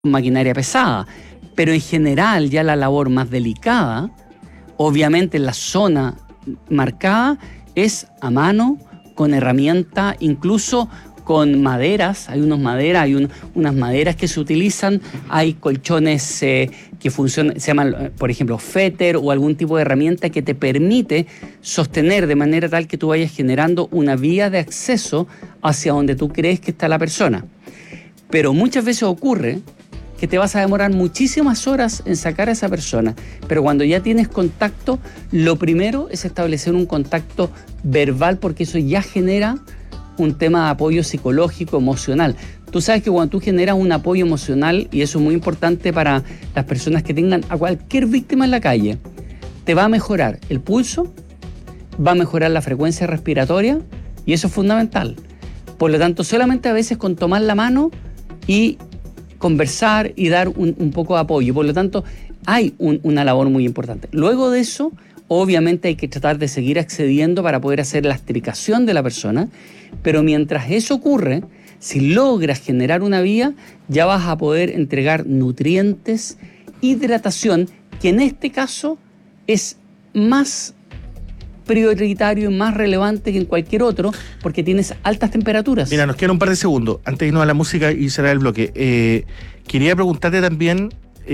maquinaria pesada, pero en general ya la labor más delicada, obviamente en la zona marcada, es a mano, con herramienta, incluso con maderas. Hay unas maderas que se utilizan, hay colchones que funcionan, se llaman, por ejemplo, féter o algún tipo de herramienta que te permite sostener de manera tal que tú vayas generando una vía de acceso hacia donde tú crees que está la persona. Pero muchas veces ocurre que te vas a demorar muchísimas horas en sacar a esa persona, pero cuando ya tienes contacto, lo primero es establecer un contacto verbal, porque eso ya genera un tema de apoyo psicológico, emocional. Tú sabes que cuando tú generas un apoyo emocional, y eso es muy importante para las personas que tengan a cualquier víctima en la calle, te va a mejorar el pulso, va a mejorar la frecuencia respiratoria, y eso es fundamental. Por lo tanto, solamente a veces con tomar la mano y conversar y dar un poco de apoyo. Por lo tanto, hay una labor muy importante. Luego de eso, obviamente hay que tratar de seguir accediendo para poder hacer la extricación de la persona, pero mientras eso ocurre, si logras generar una vía, ya vas a poder entregar nutrientes, hidratación, que en este caso es más prioritario y más relevante que en cualquier otro, porque tienes altas temperaturas. Mira, nos quedan un par de segundos antes de irnos a la música y cerrar el bloque. Quería preguntarte también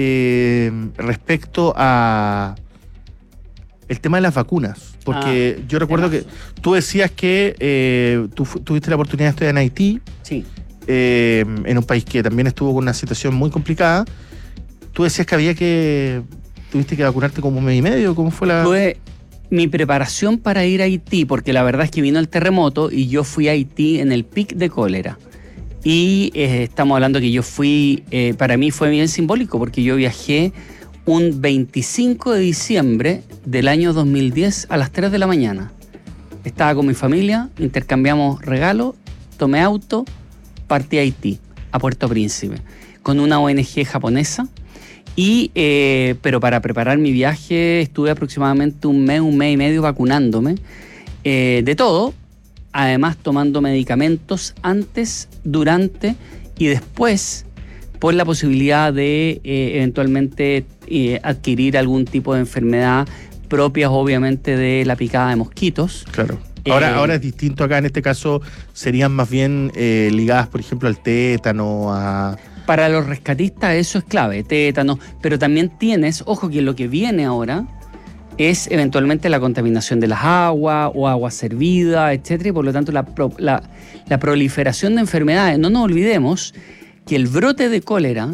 respecto a el tema de las vacunas, porque yo recuerdo que tú decías que tú tuviste la oportunidad de estudiar en Haití, sí, en un país que también estuvo con una situación muy complicada. Tú decías que tuviste que vacunarte como un mes y medio. ¿Cómo fue mi preparación para ir a Haití? Porque la verdad es que vino el terremoto y yo fui a Haití en el pic de cólera. Y estamos hablando que yo fui, para mí fue bien simbólico, porque yo viajé un 25 de diciembre del año 2010 a las 3 de la mañana. Estaba con mi familia, intercambiamos regalos, tomé auto, partí a Haití, a Puerto Príncipe, con una ONG japonesa. Pero para preparar mi viaje estuve aproximadamente un mes y medio vacunándome de todo, además tomando medicamentos antes, durante y después, por la posibilidad de eventualmente adquirir algún tipo de enfermedad propias obviamente de la picada de mosquitos. Claro. Ahora es distinto acá, en este caso serían más bien ligadas, por ejemplo, al tétano, Para los rescatistas eso es clave, tétano, pero también tienes, ojo que lo que viene ahora es eventualmente la contaminación de las aguas o agua servida, etcétera, y por lo tanto la proliferación de enfermedades. No nos olvidemos que el brote de cólera,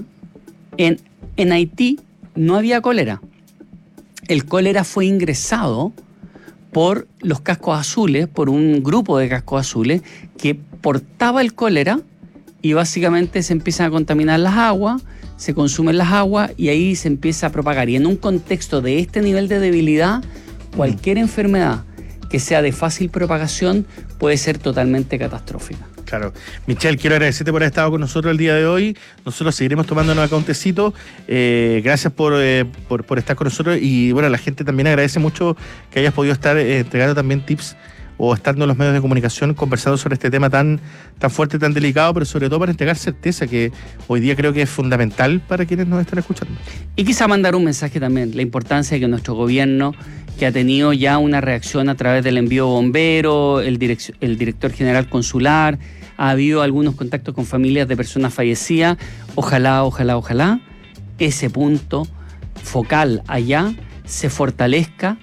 en Haití no había cólera. El cólera fue ingresado por los cascos azules, por un grupo de cascos azules que portaba el cólera, y básicamente se empiezan a contaminar las aguas, se consumen las aguas y ahí se empieza a propagar. Y en un contexto de este nivel de debilidad, cualquier enfermedad que sea de fácil propagación puede ser totalmente catastrófica. Claro. Michelle, quiero agradecerte por haber estado con nosotros el día de hoy. Nosotros seguiremos tomándonos acá un tecito. Gracias por estar con nosotros. Y bueno, la gente también agradece mucho que hayas podido estar entregando también tips o estando en los medios de comunicación conversando sobre este tema tan fuerte, tan delicado, pero sobre todo para entregar certeza, que hoy día creo que es fundamental para quienes nos están escuchando. Y quizá mandar un mensaje también, la importancia de que nuestro gobierno, que ha tenido ya una reacción a través del envío de bomberos, el director general consular, ha habido algunos contactos con familias de personas fallecidas. Ojalá ese punto focal allá se fortalezca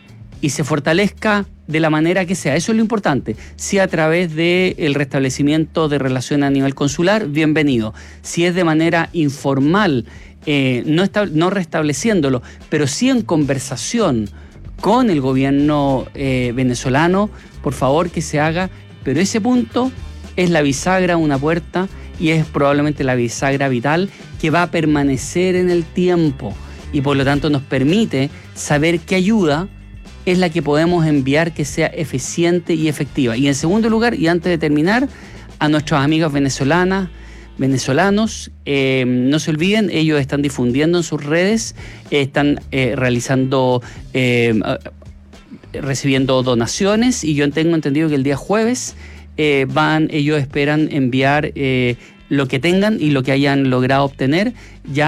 de la manera que sea. Eso es lo importante. Si a través del restablecimiento de relación a nivel consular, bienvenido. Si es de manera informal, no restableciéndolo, pero sí en conversación con el gobierno venezolano, por favor que se haga. Pero ese punto es la bisagra, una puerta, y es probablemente la bisagra vital que va a permanecer en el tiempo, y por lo tanto nos permite saber qué ayuda es la que podemos enviar que sea eficiente y efectiva. Y en segundo lugar, y antes de terminar, a nuestros amigos venezolanos, no se olviden, ellos están difundiendo en sus redes, están recibiendo donaciones, y yo tengo entendido que el día jueves ellos esperan enviar lo que tengan y lo que hayan logrado obtener. Ya